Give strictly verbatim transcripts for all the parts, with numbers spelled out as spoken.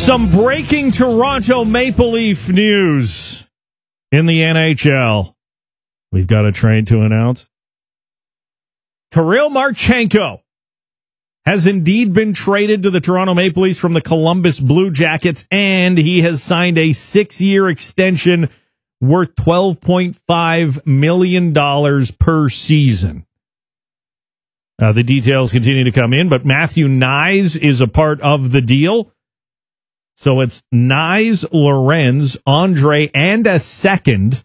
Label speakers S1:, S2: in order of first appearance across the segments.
S1: Some breaking Toronto Maple Leaf news in the N H L. We've got a trade to announce. Kirill Marchenko has indeed been traded to the Toronto Maple Leafs from the Columbus Blue Jackets, and he has signed a six-year extension worth twelve point five million dollars per season. Uh, the details continue to come in, but Matthew Knies is a part of the deal. So it's Knies, Lorenz, Andre, and a second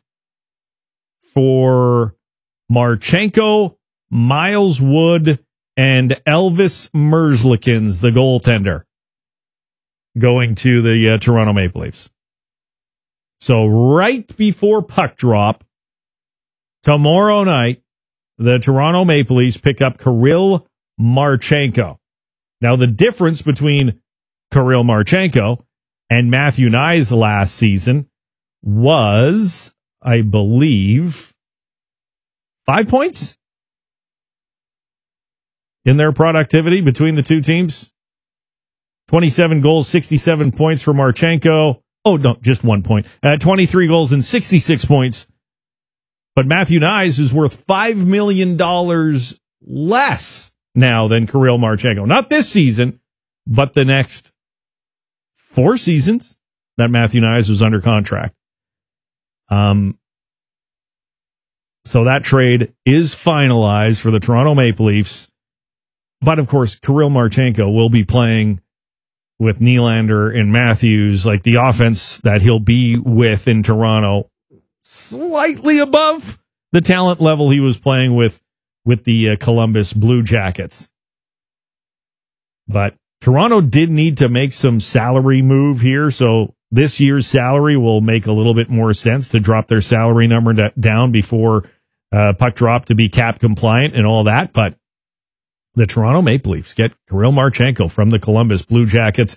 S1: for Marchenko, Miles Wood, and Elvis Merzlikins, the goaltender, going to the uh, Toronto Maple Leafs. So right before puck drop, tomorrow night, the Toronto Maple Leafs pick up Kirill Marchenko. Now, the difference between Kirill Marchenko and Matthew Knies last season was, I believe, five points in their productivity between the two teams. twenty-seven goals, sixty-seven points for Marchenko. Oh, no, just one point. Uh, twenty-three goals and sixty-six points. But Matthew Knies is worth five million dollars less now than Kirill Marchenko. Not this season, but the next four seasons that Matthew Knies was under contract. Um, so that trade is finalized for the Toronto Maple Leafs. But, of course, Kirill Marchenko will be playing with Nylander and Matthews, like the offense that he'll be with in Toronto, slightly above the talent level he was playing with with the uh, Columbus Blue Jackets. But Toronto did need to make some salary move here, so this year's salary will make a little bit more sense to drop their salary number d- down before uh, puck drop to be cap compliant and all that. But the Toronto Maple Leafs get Kirill Marchenko from the Columbus Blue Jackets.